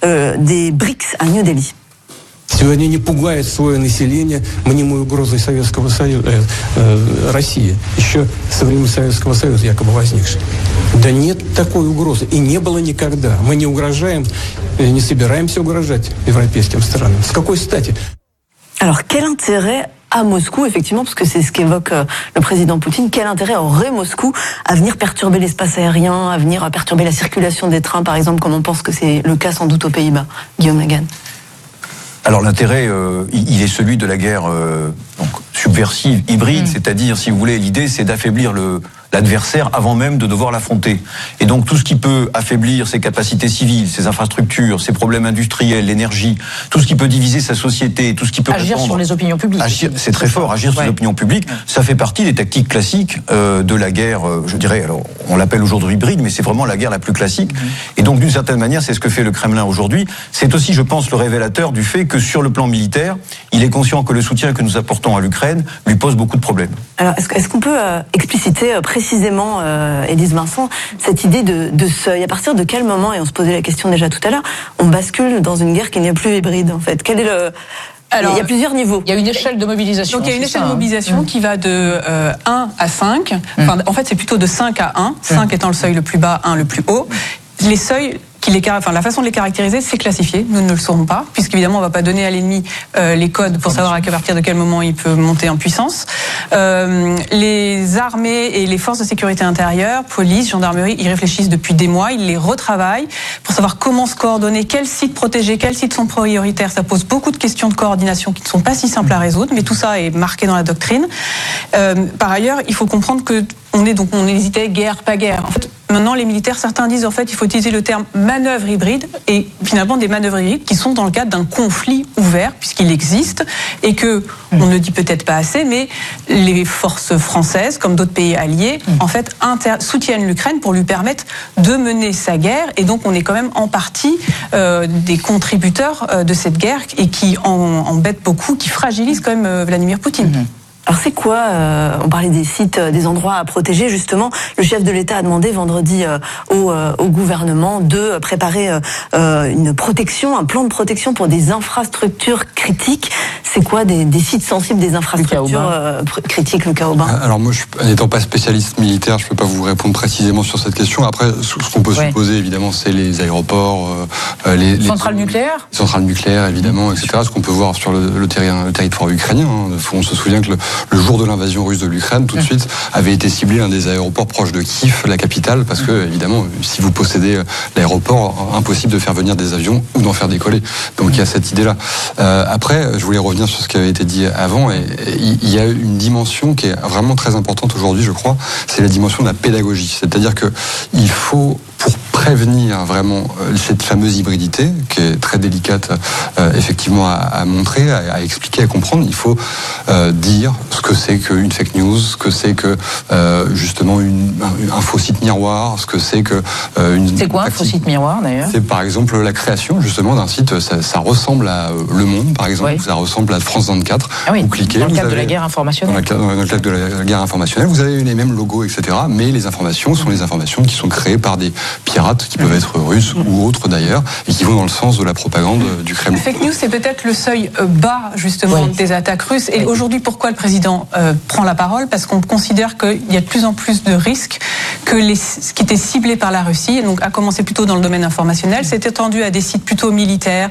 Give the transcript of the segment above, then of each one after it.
des BRICS à New Delhi. Сегодня не пугает свое население мнимой угрозой Советского Союза, России, еще со времен Советского Союза якобы возникшей. Да нет такой угрозы, и не было никогда. Мы не угрожаем, не собираемся угрожать европейским странам. С какой стати? Alors, quel intérêt à Moscou, effectivement, parce que c'est ce qu'évoque le président Poutine, quel intérêt aurait Moscou à venir perturber l'espace aérien, à venir perturber la circulation des trains, par exemple, comme on pense que c'est le cas sans doute aux Pays-Bas? Guillaume Lagan. Alors l'intérêt, il est celui de la guerre donc, subversive, hybride, c'est-à-dire, si vous voulez, l'idée c'est d'affaiblir l'adversaire avant même de devoir l'affronter. Et donc tout ce qui peut affaiblir ses capacités civiles, ses infrastructures, ses problèmes industriels, l'énergie, tout ce qui peut diviser sa société, tout ce qui peut agir sur les opinions publiques. C'est très fort, agir sur les opinions publiques, ça fait partie des tactiques classiques de la guerre, je dirais, alors on l'appelle aujourd'hui hybride, mais c'est vraiment la guerre la plus classique. Et donc d'une certaine manière, c'est ce que fait le Kremlin aujourd'hui. C'est aussi, je pense, le révélateur du fait que sur le plan militaire, il est conscient que le soutien que nous apportons à l'Ukraine lui pose beaucoup de problèmes. Alors est-ce qu'on peut expliciter précisément, Élise Vincent, cette idée de seuil? À partir de quel moment, et on se posait la question déjà tout à l'heure, on bascule dans une guerre qui n'est plus hybride en fait? Quel est le... Alors, il y a plusieurs niveaux. Il y a une échelle de mobilisation. Donc il y a une échelle de mobilisation qui va de 1 à 5. Enfin, en fait, c'est plutôt de 5 à 1. 5 étant le seuil le plus bas, 1 le plus haut. Les seuils... la façon de les caractériser, c'est classifié. Nous ne le saurons pas, puisqu'évidemment, on ne va pas donner à l'ennemi les codes pour savoir à partir de quel moment il peut monter en puissance. Les armées et les forces de sécurité intérieure, police, gendarmerie, ils réfléchissent depuis des mois, ils les retravaillent pour savoir comment se coordonner, quels sites protéger, quels sites sont prioritaires. Ça pose beaucoup de questions de coordination qui ne sont pas si simples à résoudre, mais tout ça est marqué dans la doctrine. Par ailleurs, il faut comprendre que on hésitait guerre, pas guerre. En fait, maintenant, les militaires, certains disent en fait, il faut utiliser le terme manœuvre hybride, et finalement des manœuvres hybrides qui sont dans le cadre d'un conflit ouvert, puisqu'il existe, et que on ne dit peut-être pas assez, mais les forces françaises, comme d'autres pays alliés, en fait, soutiennent l'Ukraine pour lui permettre de mener sa guerre, et donc on est quand même en partie des contributeurs de cette guerre, et qui embêtent beaucoup, qui fragilisent quand même Vladimir Poutine. Alors c'est quoi, on parlait des sites, des endroits à protéger justement, le chef de l'État a demandé vendredi au gouvernement de préparer une protection, un plan de protection pour des infrastructures critiques. C'est quoi des sites sensibles, des infrastructures critiques, Lucas Aubin? Alors moi, n'étant pas spécialiste militaire, je ne peux pas vous répondre précisément sur cette question. Après, ce qu'on peut supposer évidemment, c'est les aéroports, les centrales nucléaires. Les centrales nucléaires évidemment, etc. Ce qu'on peut voir sur le territoire ukrainien. On se souvient que le jour de l'invasion russe de l'Ukraine, tout de suite, avait été ciblé un des aéroports proches de Kiev, la capitale, parce que, évidemment, si vous possédez l'aéroport, impossible de faire venir des avions ou d'en faire décoller. Donc il y a cette idée-là. Après, je voulais revenir sur ce qui avait été dit avant, et il y a une dimension qui est vraiment très importante aujourd'hui, je crois, c'est la dimension de la pédagogie. C'est-à-dire que il faut, pour prévenir vraiment cette fameuse hybridité, qui est très délicate effectivement à montrer, à expliquer, à comprendre, il faut dire ce que c'est qu'une fake news, ce que c'est que justement un faux site miroir, ce que c'est que c'est quoi un faux site miroir d'ailleurs? C'est par exemple la création justement d'un site, ça ressemble à Le Monde par exemple, ça ressemble à France 24. Vous cliquez, dans le cadre de la guerre informationnelle. Dans le cadre de la guerre informationnelle, vous avez les mêmes logos, etc. Mais les informations sont les informations qui sont créées par des pirates qui peuvent être russes ou autres d'ailleurs, et qui vont dans le sens de la propagande du Kremlin. Fake news, c'est peut-être le seuil bas justement des attaques russes. Et aujourd'hui, pourquoi le président prend la parole? Parce qu'on considère qu'il y a de plus en plus de risques que ce qui était ciblé par la Russie, donc a commencé plutôt dans le domaine informationnel, s'est étendu à des sites plutôt militaires,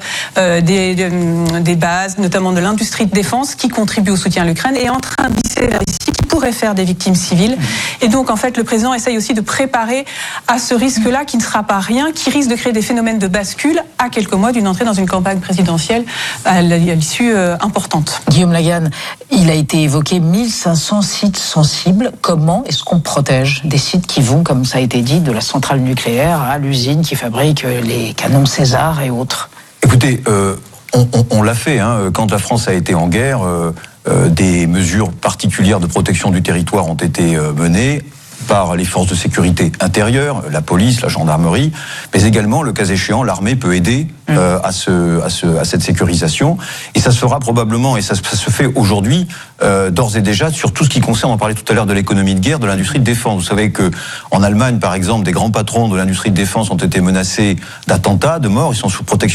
des bases, notamment de l'industrie de défense, qui contribuent au soutien à l'Ukraine, et est en train de glisser vers des sites qui pourraient faire des victimes civiles. Et donc, en fait, le président essaye aussi de préparer à ce risque-là, qui ne sera pas rien, qui risque de créer des phénomènes de bascule à quelques mois d'une entrée dans une campagne présidentielle à l'issue importante. Guillaume Lagan, il a été évoqué 1500 sites sensibles. Comment est-ce qu'on protège des sites qui vont, comme ça a été dit, de la centrale nucléaire à l'usine qui fabrique les canons César et autres? Écoutez, on l'a fait, quand la France a été en guerre, des mesures particulières de protection du territoire ont été menées par les forces de sécurité intérieure, la police, la gendarmerie, mais également, le cas échéant, l'armée peut aider à cette sécurisation. Et ça se fera probablement, et ça se fait aujourd'hui, d'ores et déjà, sur tout ce qui concerne, on parlait tout à l'heure de l'économie de guerre, de l'industrie de défense. Vous savez qu'en Allemagne, par exemple, des grands patrons de l'industrie de défense ont été menacés d'attentats, de morts, ils sont sous protection